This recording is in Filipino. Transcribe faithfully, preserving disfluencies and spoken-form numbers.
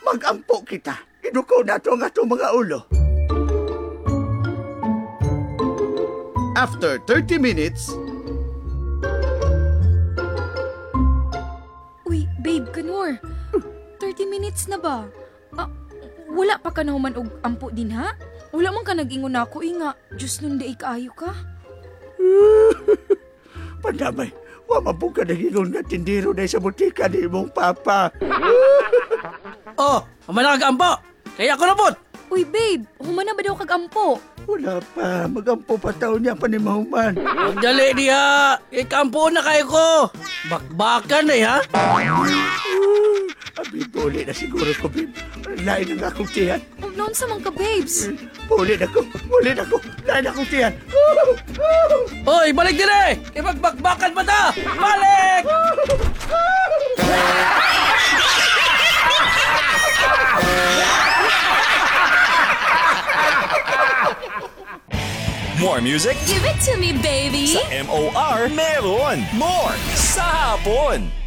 Mag-ampo kita. Inukaw na ito ang atong mga ulo. After thirty minutes... Uy, babe, kanor. thirty minutes na ba? Ah, wala pa ka na human og ampo din, ha? Wala man ka nag-ingon ako, inga. Diyos nun di kaayo ka. Pandamay, wamabong ka nagingon nga tindiro na sa butika ni mong papa. Oh, humanang ampo. Kaya ako na po. Uy, babe, human na ba daw kag-ampo? Wala pa, mag-ampo pa taon niya pa ni Mahuman. Magdali diha. Ikampo na kayo ko. Bakbakan eh, ha? Abi, buli na siguro ko, Bim. Lain ang akong tiyan. Noon sa mga babes. Buli na ko, buli na ko. Lain akong tiyan. Hoy, balik din eh. Imagbakbakan pa ta. Balik! More music Give it to me, baby! sa M O R. Meron more sa hapon.